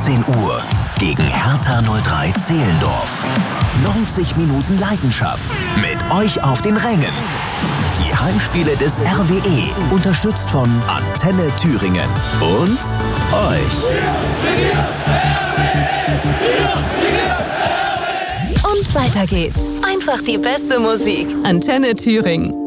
18 Uhr gegen Hertha 03 Zehlendorf. 90 Minuten Leidenschaft mit euch auf den Rängen. Die Heimspiele des RWE, unterstützt von Antenne Thüringen und euch. Und weiter geht's. Einfach die beste Musik. Antenne Thüringen.